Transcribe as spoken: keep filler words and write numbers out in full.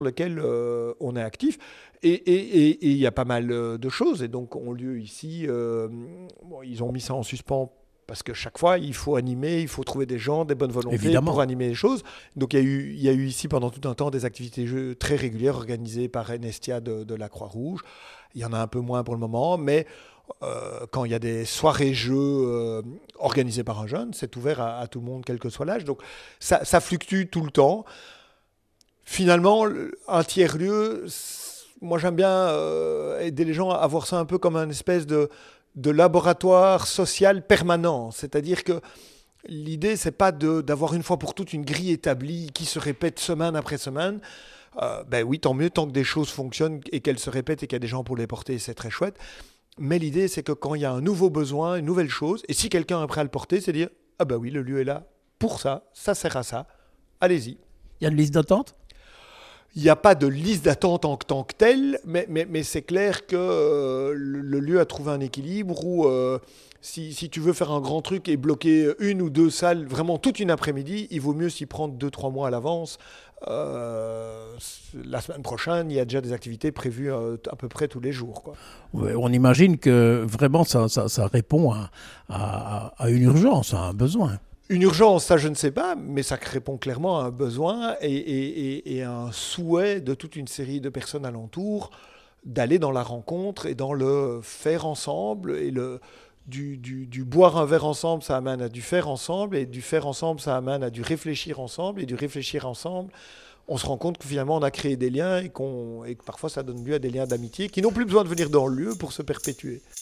lequel euh, on est actif. Et il y a pas mal euh, de choses. Et donc, ont lieu ici. Euh, bon, ils ont mis ça en suspens parce que chaque fois, il faut animer, il faut trouver des gens, des bonnes volontés Évidemment. pour animer les choses. Donc, il y a eu, il y a eu ici pendant tout un temps des activités jeux très régulières organisées par Enestia de, de la Croix-Rouge. Il y en a un peu moins pour le moment, mais euh, quand il y a des soirées-jeux euh, organisées par un jeune, c'est ouvert à, à tout le monde, quel que soit l'âge. Donc, ça, ça fluctue tout le temps. Finalement, un tiers-lieu, moi j'aime bien euh, aider les gens à voir ça un peu comme un espèce de, de laboratoire social permanent. C'est-à-dire que l'idée, c'est pas de, d'avoir une fois pour toutes une grille établie qui se répète semaine après semaine. Euh, ben oui, tant mieux, tant que des choses fonctionnent et qu'elles se répètent et qu'il y a des gens pour les porter, c'est très chouette. Mais l'idée, c'est que quand il y a un nouveau besoin, une nouvelle chose, et si quelqu'un est prêt à le porter, c'est dire « Ah ben oui, le lieu est là pour ça, ça sert à ça, allez-y ». Il y a une liste d'attente? Il n'y a pas de liste d'attente en tant que telle, mais, mais, mais c'est clair que euh, le, le lieu a trouvé un équilibre où euh, si, si tu veux faire un grand truc et bloquer une ou deux salles vraiment toute une après-midi, il vaut mieux s'y prendre deux, trois mois à l'avance. Euh, la semaine prochaine, il y a déjà des activités prévues euh, à peu près tous les jours, quoi. Ouais, on imagine que vraiment ça, ça, ça répond à, à, à une urgence, à un besoin. Une urgence, ça je ne sais pas, mais ça répond clairement à un besoin et, et, et, et à un souhait de toute une série de personnes alentour d'aller dans la rencontre et dans le faire ensemble. Et le, du, du, du boire un verre ensemble, ça amène à du faire ensemble, et du faire ensemble, ça amène à du réfléchir ensemble, et du réfléchir ensemble, on se rend compte que finalement on a créé des liens et, qu'on, et que parfois ça donne lieu à des liens d'amitié qui n'ont plus besoin de venir dans le lieu pour se perpétuer.